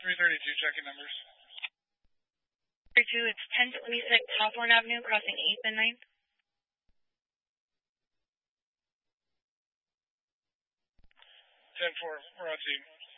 332, checking numbers. 32, it's 1026 Hawthorne Avenue, crossing 8th and 9th. 10-4, we're on scene.